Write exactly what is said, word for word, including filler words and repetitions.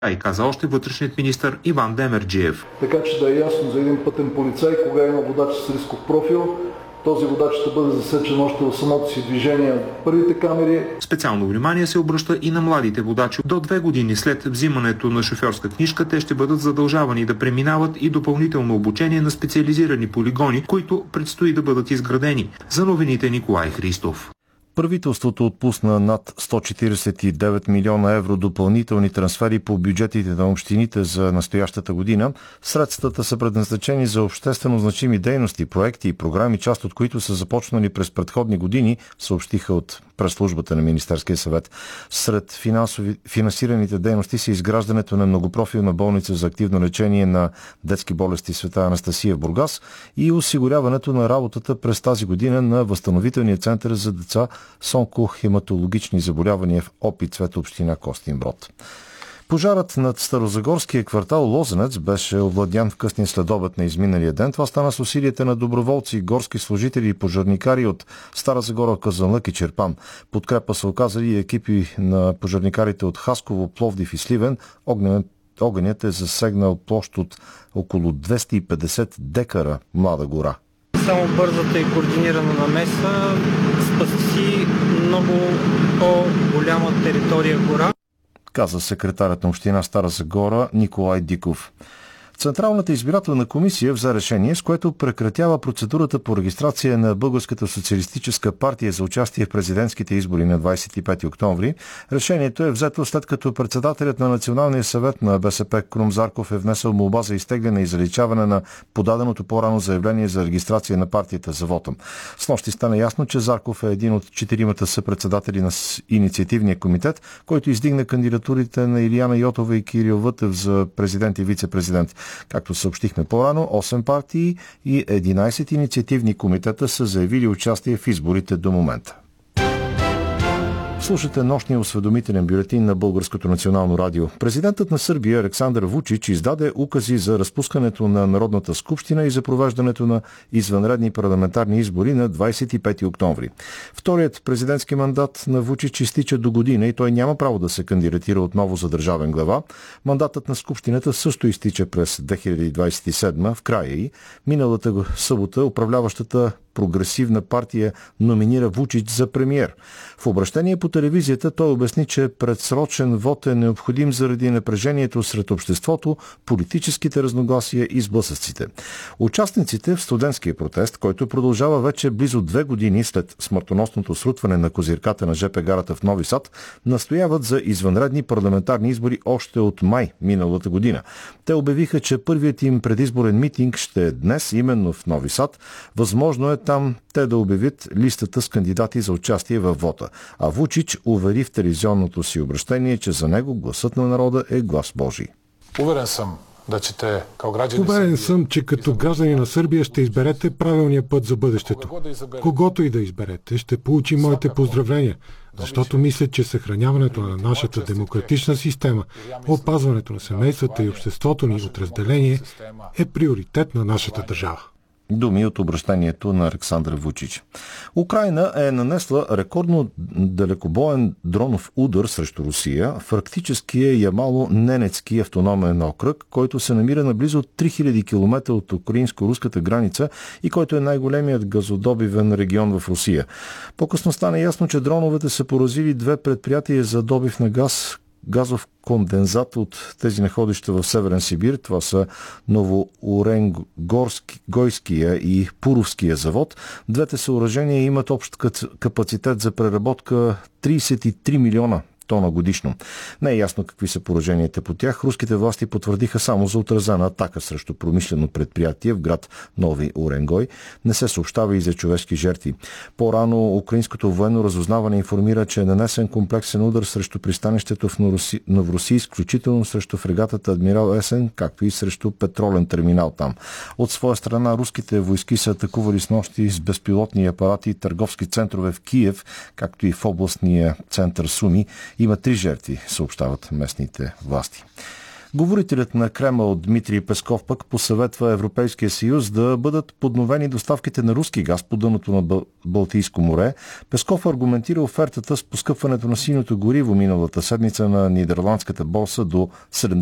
и каза още вътрешният министър Иван Демерджиев. Така че да е ясно за един пътен полицай, кога има водач с рисков профил, този водач ще бъде засечен още в самото си движение от първите камери. Специално внимание се обръща и на младите водачи. До две години след взимането на шофьорска книжка, те ще бъдат задължавани да преминават и допълнително обучение на специализирани полигони, които предстои да бъдат изградени. За новините Николай Христов. Правителството отпусна над сто четиридесет и девет милиона евро допълнителни трансфери по бюджетите на общините за настоящата година. Средствата са предназначени за обществено значими дейности, проекти и програми, част от които са започнали през предходни години, съобщиха от пресслужбата на Министерския съвет. Сред финансови, финансираните дейности са изграждането на многопрофилна болница за активно лечение на детски болести Света Анастасия в Бургас и осигуряването на работата през тази година на възстановителния център за деца с онкохематологични заболявания в Опит, Цвета, община Костинброд. Пожарът над старозагорския квартал Лозенец беше овладян в късния следобед на изминалия ден. Това стана с усилията на доброволци, горски служители и пожарникари от Стара Загора, Казанлък и Чирпан. Подкрепа са оказали и екипи на пожарникарите от Хасково, Пловдив и Сливен. Огънят е засегнал площ от около двеста и петдесет декара Млада гора. Само бързата и координирана намеса спаси много по-голяма територия гора, каза секретарят на община Стара Загора Николай Диков. Централната избирателна комисия взе решение, с което прекратява процедурата по регистрация на Българската социалистическа партия за участие в президентските избори на двадесет и пети октомври. Решението е взето след като председателят на Националния съвет на БСП Крум Зарков е внесъл молба за изтегляне и заличаване на подаденото по-рано заявление за регистрация на партията за вота. Снощи стана ясно, че Зарков е един от четиримата съпредседатели на инициативния комитет, който издигна кандидатурите на Илияна Йотова и Кирил Вътев за президент и вице-президент. Както съобщихме по-рано, осем партии и единадесет инициативни комитета са заявили участие в изборите до момента. Слушате нощния осведомителен бюлетин на Българското национално радио. Президентът на Сърбия Александър Вучич издаде укази за разпускането на Народната скупщина и за провеждането на извънредни парламентарни избори на двадесет и пети октомври. Вторият президентски мандат на Вучич изтича до година и той няма право да се кандидатира отново за държавен глава. Мандатът на скупщината също изтича през две хиляди двадесет и седма, в края й. Миналата събота управляващата Прогресивна партия номинира Вучич за премиер. В обращение по телевизията той обясни, че предсрочен вод е необходим заради напрежението сред обществото, политическите разногласия и сблъсъците. Участниците в студентския протест, който продължава вече близо две години след смъртоносното срутване на козирката на жп гарата в Нови Сад, настояват за извънредни парламентарни избори още от май миналата година. Те обявиха, че първият им предизборен митинг ще е днес, именно в Нови Сад. Възможно е там те да обявят листата с кандидати за участие във вота. А Вучич увери в телевизионното си обращение, че за него гласът на народа е глас Божий. Уверен съм, да чете, Уверен съм, че като граждани на Сърбия ще изберете правилния път за бъдещето. Когото и да изберете, ще получи моите поздравления, защото мисля, че съхраняването на нашата демократична система, опазването на семействата и обществото ни от разделение е приоритет на нашата държава. Думи от обращението на Александър Вучич. Украйна е нанесла рекордно далекобоен дронов удар срещу Русия в арктическия Ямало-Ненецки автономен окръг, който се намира на близо три хиляди километра от украинско-руската граница и който е най-големият газодобивен регион в Русия. По-късно стана ясно, че дроновете са поразили две предприятия за добив на газ, газов кондензат от тези находища в Северен Сибир. Това са Новоуренгойския и Пуровския завод. Двете съоръжения имат общ капацитет за преработка тридесет и три милиона тона годишно. Не е ясно какви са пораженията по тях. Руските власти потвърдиха само за отразена атака срещу промишлено предприятие в град Нови Уренгой. Не се съобщава и за човешки жертви. По-рано украинското военно разузнаване информира, че е нанесен комплексен удар срещу пристанището в Новоросийск, включително срещу фрегатата Адмирал Есен, както и срещу петролен терминал там. От своя страна руските войски са атакували с нощи с безпилотни апарати и търговски центрове в Киев, както и в областния център Суми. Има три жертви, съобщават местните власти. Говорителят на Кремъл Дмитрий Песков пък посъветва Европейския съюз да бъдат подновени доставките на руски газ по дъното на Бъл... Балтийско море. Песков аргументира офертата с поскъпването на синьото гориво миналата седмица на нидерландската борса до седемдесет